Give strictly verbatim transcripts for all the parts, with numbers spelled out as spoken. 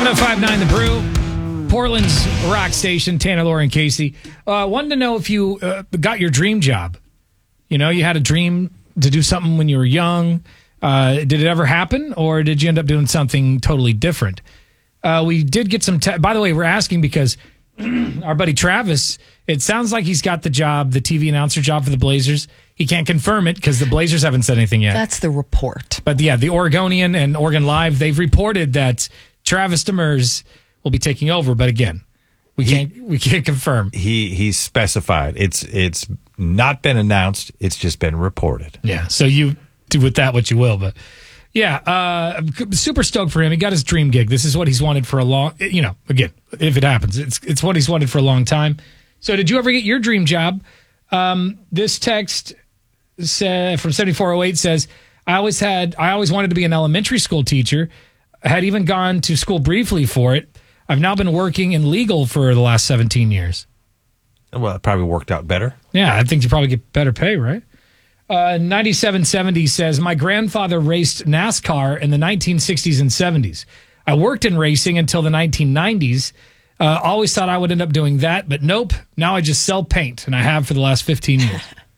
one oh five point nine The Brew, Portland's rock station, Tanner, Laura, and Casey. Uh, wanted to know if you uh, got your dream job. You know, you had a dream to do something when you were young. Uh, did it ever happen, or did you end up doing something totally different? Uh, we did get some... Te- By the way, we're asking because our buddy Travis, it sounds like he's got the job, the T V announcer job for the Blazers. He can't confirm it because the Blazers haven't said anything yet. That's the report. But yeah, the Oregonian and Oregon Live, they've reported that Travis Demers will be taking over. But again, we he, can't we can't confirm. He he's specified. It's it's not been announced. It's just been reported. Yeah. So you do with that what you will. But yeah, uh, I'm super stoked for him. He got his dream gig. This is what he's wanted for a long. You know, again, if it happens, it's it's what he's wanted for a long time. So did you ever get your dream job? Um, this text say, from seventy-four oh eight says, I always had, I always wanted to be an elementary school teacher. I had even gone to school briefly for it. I've now been working in legal for the last seventeen years. Well, it probably worked out better. Yeah, I think you probably get better pay, right? Uh, ninety-seven seventy says, my grandfather raced NASCAR in the nineteen sixties and seventies. I worked in racing until the nineteen nineties. Uh, always thought I would end up doing that, but nope. Now I just sell paint, and I have for the last fifteen years.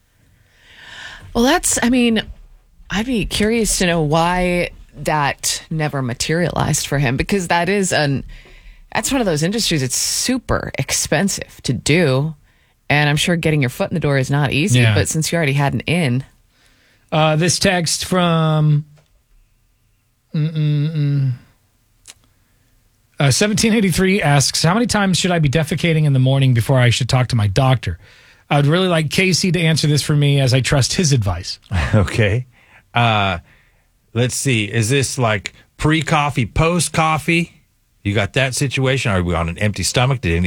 Well, that's, I mean, I'd be curious to know why that never materialized for him, because that is an, that's one of those industries that's super expensive to do. And I'm sure getting your foot in the door is not easy, Yeah. but since you already had an in. Uh, this text from mm-mm-mm. Uh, seventeen eighty-three asks, how many times should I be defecating in the morning before I should talk to my doctor? I would really like Casey to answer this for me, as I trust his advice. Okay. Uh, let's see. Is this like pre-coffee, post-coffee? You got that situation? Are we on an empty stomach? Did any